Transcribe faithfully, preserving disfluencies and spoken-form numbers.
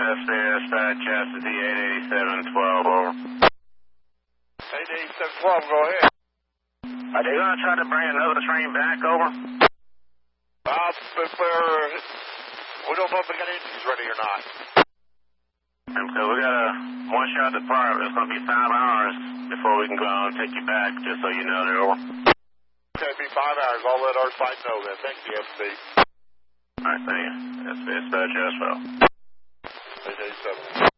S C S chastity eight eighty-seven twelve, over. eight eighty-seven twelve, go ahead. Are they going to try to bring another train back, over? Uh, if they're, we don't know if they got engines ready or not. Okay, we got a one-shot depart. It's going to be five hours before we can go on and take you back, just so you know they're over. Okay, it'll be five hours. I'll let our site know then. Thank you, S B. All right, thank you. That's dispatch as well. eight eighty-seven.